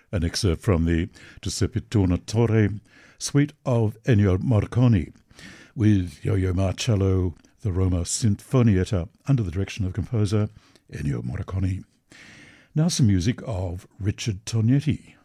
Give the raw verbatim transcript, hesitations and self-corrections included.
An excerpt from the Giuseppe Tornatore suite of Ennio Morricone, with Yo-Yo Marcello, the Roma Sinfonietta, under the direction of composer Ennio Morricone. Now some music of Richard Tognetti.